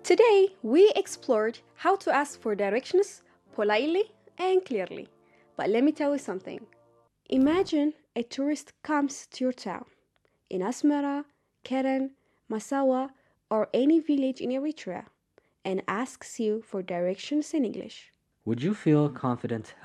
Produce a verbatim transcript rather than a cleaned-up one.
Today, we explored how to ask for directions politely and clearly. But let me tell you something. Imagine a tourist comes to your town in Asmara, Keren, Massawa, or any village in Eritrea and asks you for directions in English. Would you feel confident